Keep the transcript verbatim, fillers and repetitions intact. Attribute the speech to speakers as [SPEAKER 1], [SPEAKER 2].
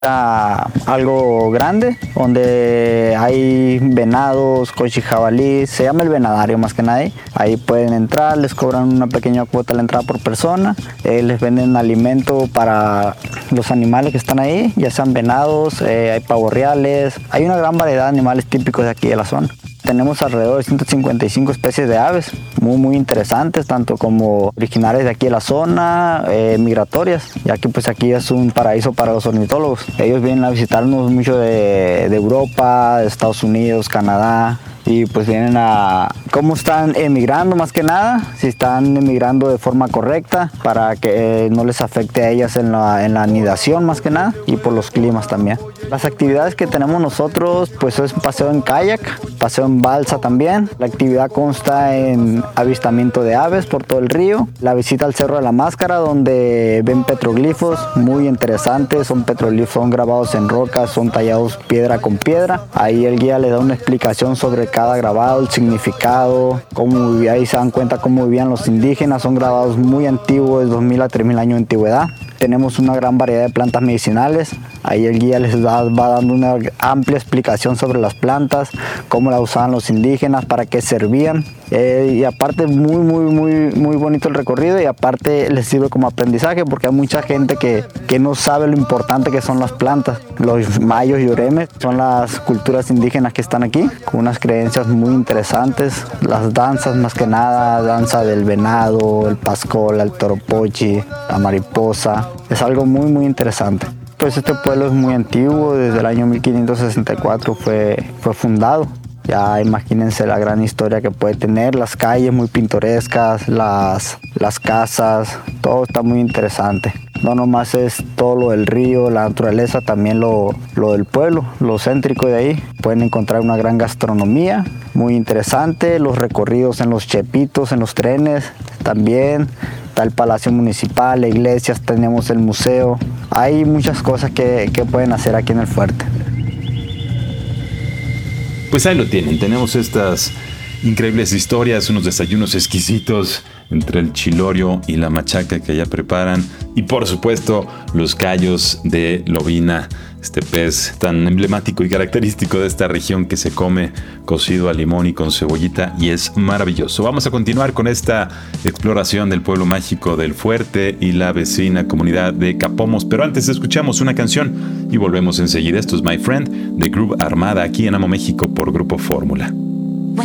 [SPEAKER 1] A algo grande donde hay venados, cochi, jabalí, se llama el venadario más que nada. Ahí pueden entrar, les cobran una pequeña cuota a la entrada por persona, eh, les venden alimento para los animales que están ahí, ya sean venados, eh, hay pavos reales, hay una gran variedad de animales típicos de aquí de la zona. Tenemos alrededor de ciento cincuenta y cinco especies de aves, muy muy interesantes, tanto como originarias de aquí de la zona, eh, migratorias, ya que pues aquí es un paraíso para los ornitólogos. Ellos vienen a visitarnos mucho de, de Europa, de Estados Unidos, Canadá, y pues vienen a cómo están emigrando más que nada, si están emigrando de forma correcta para que eh, no les afecte a ellas en la, en la anidación más que nada, y por los climas también. Las actividades que tenemos nosotros pues es paseo en kayak, paseo en balsa también. La actividad consta en avistamiento de aves por todo el río, la visita al Cerro de la Máscara donde ven petroglifos muy interesantes, son petroglifos, son grabados en rocas, son tallados piedra con piedra. Ahí el guía le da una explicación sobre cada grabado, el significado, cómo vivía, ahí se dan cuenta cómo vivían los indígenas. Son grabados muy antiguos, de dos mil a tres mil años de antigüedad. Tenemos una gran variedad de plantas medicinales. Ahí el guía les da, va dando una amplia explicación sobre las plantas, cómo las usaban los indígenas, para qué servían. Eh, y aparte muy, muy, muy, muy bonito el recorrido, y aparte les sirve como aprendizaje porque hay mucha gente que, que no sabe lo importante que son las plantas. Los mayos y oremes son las culturas indígenas que están aquí, con unas creencias muy interesantes. Las danzas más que nada, danza del venado, el pascol, el toropochi, la mariposa. Es algo muy, muy interesante. Pues este pueblo es muy antiguo, desde el año mil quinientos sesenta y cuatro fue, fue fundado. Ya imagínense la gran historia que puede tener, las calles muy pintorescas, las, las casas, todo está muy interesante. No nomás es todo lo del río, la naturaleza, también lo, lo del pueblo, lo céntrico de ahí. Pueden encontrar una gran gastronomía, muy interesante, los recorridos en los chepitos, en los trenes también. Está el Palacio Municipal, la iglesia, tenemos el museo. Hay muchas cosas que, que pueden hacer aquí en el fuerte.
[SPEAKER 2] Pues ahí lo tienen, tenemos estas increíbles historias, unos desayunos exquisitos entre el chilorio y la machaca que allá preparan, y por supuesto los callos de lobina, este pez tan emblemático y característico de esta región que se come cocido a limón y con cebollita, y es maravilloso. Vamos a continuar con esta exploración del pueblo mágico del Fuerte y la vecina comunidad de Capomos, pero antes escuchamos una canción y volvemos enseguida. Esto es My Friend de Groove Armada aquí en Amo México por Grupo Fórmula.